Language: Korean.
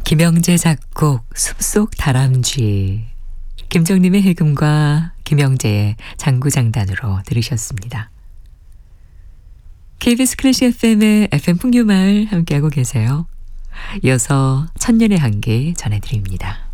김영재 작곡 숲속 다람쥐, 김정림의 해금과 김영재의 장구장단으로 들으셨습니다. KBS 클래식 FM의 FM 풍류마을 함께하고 계세요. 이어서 천년의 한기 전해드립니다.